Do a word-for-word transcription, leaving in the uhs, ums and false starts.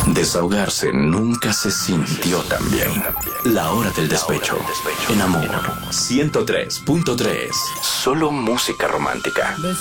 Desahogarse nunca se sintió tan bien. La hora del despecho. En Amor ciento tres punto tres. Solo música romántica.